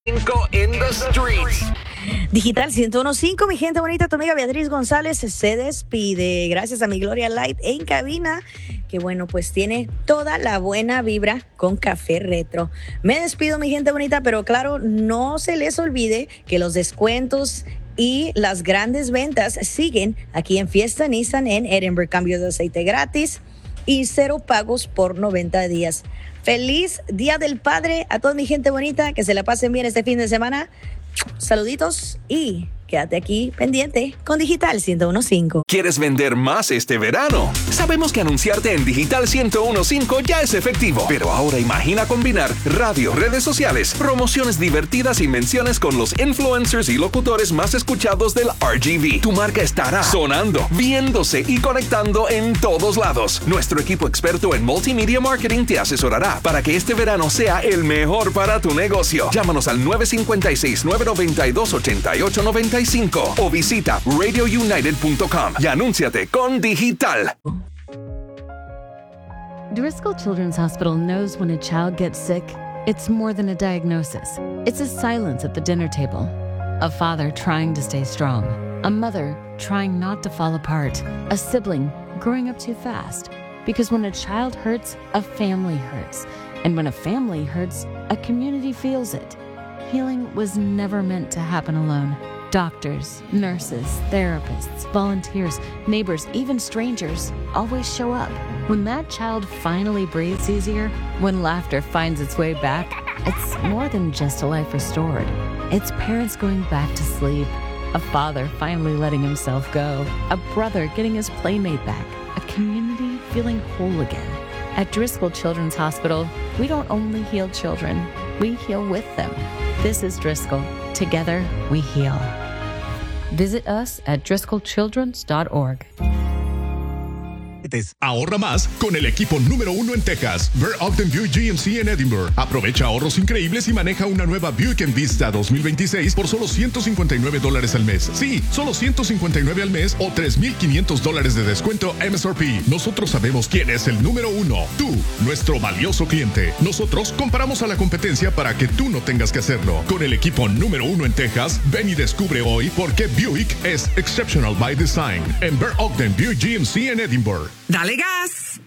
In the streets. Digital 101.5, mi gente bonita, tu amiga Beatriz González se despide. Gracias a mi Gloria Light en cabina, que bueno, pues tiene toda la buena vibra con Café Retro. Me despido, mi gente bonita, pero claro, no se les olvide que los descuentos y las grandes ventas siguen aquí en Fiesta Nissan en Edinburgh. Cambio de aceite gratis y 0 pagos por 90 días. Feliz Día del Padre a toda mi gente bonita, que se la pasen bien este fin de semana. Saluditos y quédate aquí pendiente con Digital 101.5. ¿Quieres vender más este verano? Sabemos que anunciarte en Digital 101.5 ya es efectivo, pero ahora imagina combinar radio, redes sociales, promociones divertidas y menciones con los influencers y locutores más escuchados del RGV. Tu marca estará sonando, viéndose y conectando en todos lados. Nuestro equipo experto en multimedia marketing te asesorará para que este verano sea el mejor para tu negocio. Llámanos al 956-992-8895 o visita radiounited.com y anúnciate con Digital. Driscoll Children's Hospital knows when a child gets sick, it's more than a diagnosis. It's a silence at the dinner table. A father trying to stay strong. A mother trying not to fall apart. A sibling growing up too fast. Because when a child hurts, a family hurts. And when a family hurts, a community feels it. Healing was never meant to happen alone. Doctors, nurses, therapists, volunteers, neighbors, even strangers always show up. When that child finally breathes easier, when laughter finds its way back, it's more than just a life restored. It's parents going back to sleep, a father finally letting himself go, a brother getting his playmate back, a community feeling whole again. At Driscoll Children's Hospital, we don't only heal children, we heal with them. This is Driscoll. Together, we heal. Visit us at driscollchildrens.org. Ahorra más con el equipo número 1 en Texas, Ver Ogden Buick GMC en Edinburgh. Aprovecha ahorros increíbles y maneja una nueva Buick Envista 2026 por solo $159 al mes. Sí, solo $159 al mes o $3,500 de descuento MSRP. Nosotros sabemos quién es el número 1. Tú, nuestro valioso cliente. Nosotros comparamos a la competencia para que tú no tengas que hacerlo. Con el equipo número 1 en Texas, ven y descubre hoy por qué Buick es exceptional by design en Ver Ogden Buick GMC en Edinburgh. ¡Dale gas!